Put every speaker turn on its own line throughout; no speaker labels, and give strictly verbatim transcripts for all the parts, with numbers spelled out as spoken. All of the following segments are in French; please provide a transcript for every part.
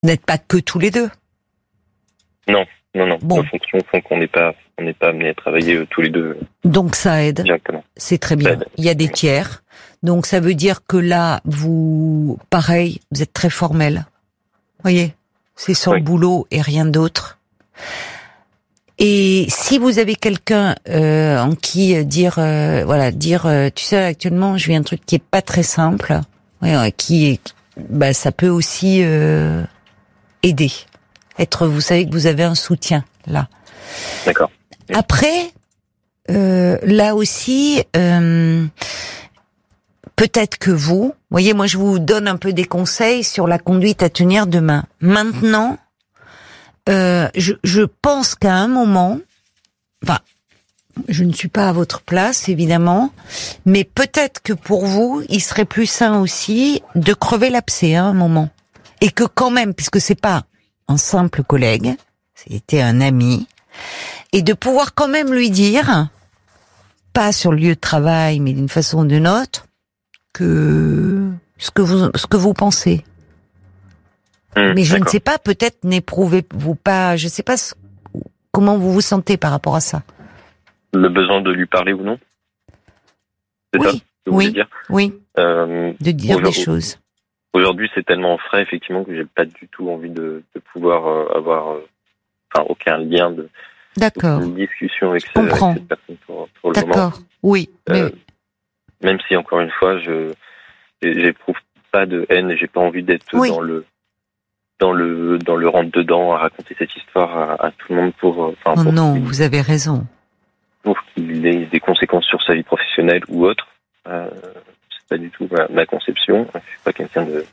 Vous n'êtes pas que tous les deux.
Non, non, non.
Bon.
Nos fonctions font qu'on n'est pas, on n'est pas amenés à travailler euh, tous les deux.
Donc ça aide.
Directement.
C'est très bien. Il y a des tiers. Donc ça veut dire que là, vous, pareil, vous êtes très formel. Voyez, c'est sur
oui.
le boulot et rien d'autre. Et si vous avez quelqu'un euh, en qui dire, euh, voilà, dire, euh, tu sais, actuellement, je vis un truc qui est pas très simple, ouais, ouais, qui est, bah, ça peut aussi euh, aider. Être, vous savez que vous avez un soutien là.
D'accord.
Après, euh, là aussi, euh, peut-être que vous, voyez, moi je vous donne un peu des conseils sur la conduite à tenir demain. Maintenant, euh, je, je pense qu'à un moment, enfin, je ne suis pas à votre place évidemment, mais peut-être que pour vous, il serait plus sain aussi de crever l'abcès à un moment, et que quand même, puisque c'est pas un simple collègue, c'était un ami, et de pouvoir quand même lui dire, pas sur le lieu de travail, mais d'une façon ou d'une autre, que ce que vous ce que vous pensez.
Mmh,
mais je
d'accord.
ne sais pas, peut-être n'éprouvez-vous pas, je sais pas ce, comment vous vous sentez par rapport à ça.
Le besoin de lui parler ou non? C'est
Oui,
ça que vous
oui,
voulez dire?
oui,
Euh,
de dire des
aujourd'hui-
choses.
Aujourd'hui, c'est tellement frais, effectivement, que j'ai pas du tout envie de, de pouvoir euh, avoir, euh, enfin, aucun lien de
D'accord,
aucune discussion avec, ce,
comprends.
avec cette personne pour, pour le moment.
d'accord, oui,
Euh,
mais
Même si, encore une fois, je j'éprouve pas de haine et j'ai pas envie d'être
Oui.
dans le dans le dans le rentre dedans à raconter cette histoire à, à tout le monde pour euh, enfin
oh
pour
non,
qu'il,
vous avez raison.
pour qu'il ait des conséquences sur sa vie professionnelle ou autre. Euh, c'est pas du tout ma, ma conception. Je suis pas quelqu'un de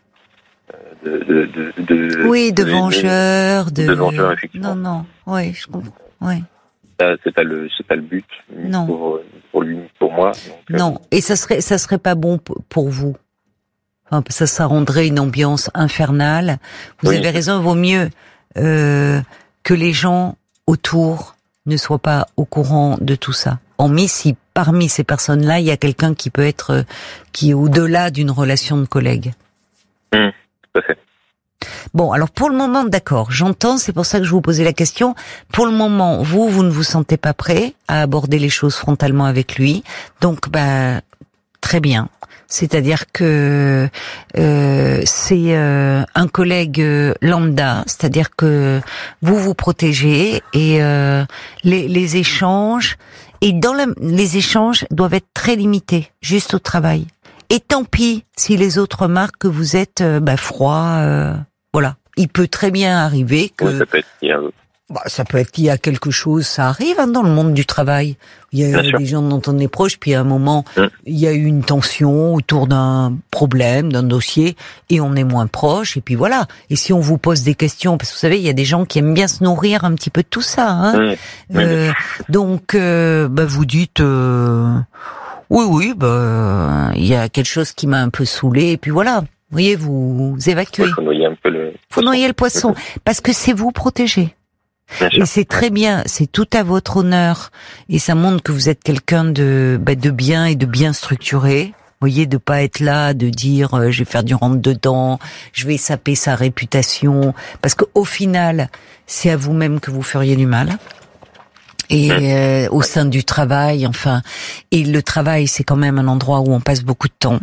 de de de, de
Oui, de
de-
vengeur, de...
de vengeur, effectivement.
Non, non, oui, je comprends, oui.
Ça, c'est pas le c'est pas le but ni
Non.
pour euh, ni pour lui ni pour moi. Donc, euh,
Non, et ça serait ça serait pas bon p- pour vous. Enfin, ça, ça rendrait une ambiance infernale. Vous
Oui.
avez raison, il vaut mieux euh, que les gens autour ne soient pas au courant de tout ça. Hormis si parmi ces personnes-là, il y a quelqu'un qui peut être euh, qui est au-delà d'une relation de collègue.
hum, tout à fait.
Bon, alors pour le moment, d'accord, j'entends, c'est pour ça que je vous posais la question. Pour le moment, vous, vous ne vous sentez pas prêt à aborder les choses frontalement avec lui. Donc, bah, très bien. C'est-à-dire que euh, c'est euh, un collègue euh, lambda, c'est-à-dire que vous vous protégez et euh, les, les échanges et dans la, les échanges doivent être très limités, juste au travail. Et tant pis si les autres remarquent que vous êtes euh, bah, froid. Euh, voilà, il peut très bien arriver que
Ouais, ça peut être il y a-
bah, ça peut être lié à quelque chose, ça arrive hein, dans le monde du travail. Il y a
Bien sûr.
des gens dont on est proche, puis à un moment,
Mm.
il y a eu une tension autour d'un problème, d'un dossier, et on est moins proche, et puis voilà. Et si on vous pose des questions, parce que vous savez, il y a des gens qui aiment bien se nourrir un petit peu de tout ça, hein.
hum, oui,
Euh, donc, euh, bah, vous dites, euh, oui, oui, bah, il y a quelque chose qui m'a un peu saoulé, et puis voilà. Vous voyez, vous, vous évacuez.
il faut noyer un peu le
Faut noyer le poisson, parce que c'est vous protéger.
Bien sûr.
Et c'est très bien, c'est tout à votre honneur, et ça montre que vous êtes quelqu'un de bah, de bien et de bien structuré. Vous voyez, de pas être là, de dire euh, je vais faire du rentre dedans, je vais saper sa réputation, parce que au final, c'est à vous-même que vous feriez du mal. Et euh, au sein du travail, enfin, et le travail, c'est quand même un endroit où on passe beaucoup de temps.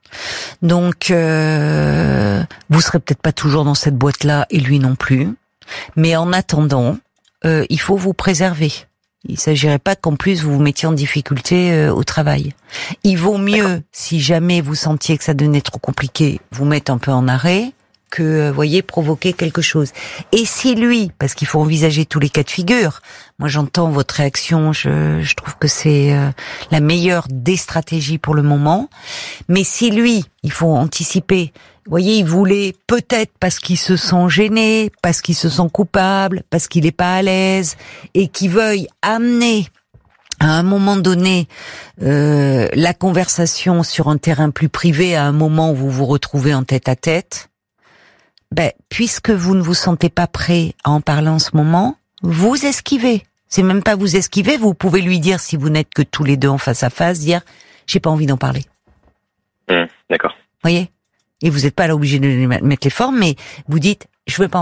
Donc, euh, vous serez peut-être pas toujours dans cette boîte-là, et lui non plus. Mais en attendant, euh, il faut vous préserver. Il s'agirait pas qu'en plus vous vous mettiez en difficulté euh, au travail. Il vaut mieux, si jamais vous sentiez que ça devenait trop compliqué, vous mettre un peu en arrêt, que, vous voyez, provoquer quelque chose. Et si lui, parce qu'il faut envisager tous les cas de figure, moi j'entends votre réaction, je, je trouve que c'est euh, la meilleure des stratégies pour le moment, mais si lui, il faut anticiper, vous voyez, il voulait peut-être parce qu'il se sent gêné, parce qu'il se sent coupable, parce qu'il n'est pas à l'aise, et qu'il veuille amener à un moment donné euh, la conversation sur un terrain plus privé, à un moment où vous vous retrouvez en tête à tête. Ben, puisque vous ne vous sentez pas prêt à en parler en ce moment, vous esquivez. C'est même pas vous esquiver, vous pouvez lui dire, si vous n'êtes que tous les deux en face à face, dire j'ai pas envie d'en parler.
Hum, d'accord.
Voyez? Et vous n'êtes pas là obligé de lui mettre les formes, mais vous dites je veux pas